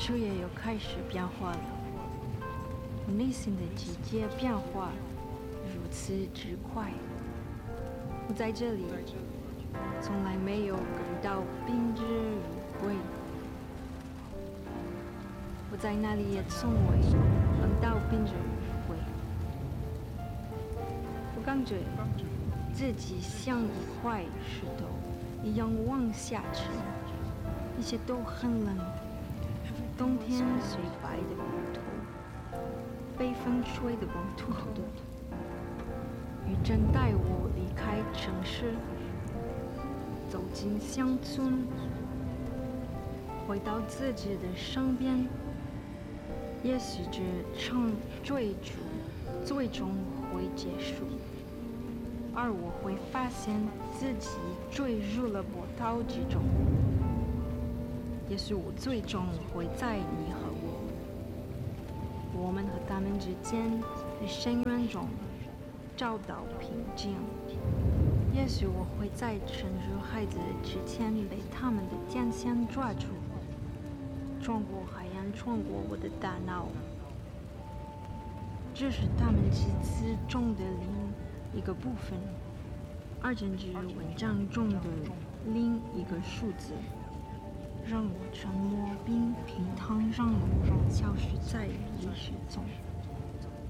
昼夜又开始变化了，我内心的季节变化如此之快。我在这里从来没有感到宾至如归，我在那里也从未感到宾至如归。我感觉自己像一块石头一样往下沉，一切都很冷。冬天虽白的骨头，被风吹得光秃秃的。雨正带我离开城市，走进乡村，回到自己的身边。也许这场追逐最终会结束，而我会发现自己坠入了波涛之中。也许我最终会在你和我们和他们之间的深渊中找到平静。也许我会在沉入海子之前被他们的剑线抓住，穿过海洋，穿过我的大脑。这是他们几次中的另一个部分，而政治文章中的另一个数字，让我沉默并平躺，让我消失在历史中。